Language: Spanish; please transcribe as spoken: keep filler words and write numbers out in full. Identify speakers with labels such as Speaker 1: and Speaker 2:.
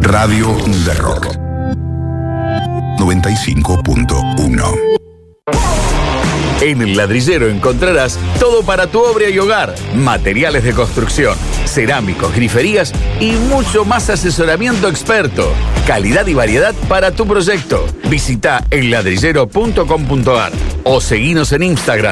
Speaker 1: Radio de Rock noventa y cinco punto uno.
Speaker 2: En El Ladrillero encontrarás todo para tu obra y hogar, materiales de construcción, cerámicos, griferías y mucho más asesoramiento experto. Calidad y variedad para tu proyecto. Visita el ladrillero punto com punto ar o seguinos en Instagram.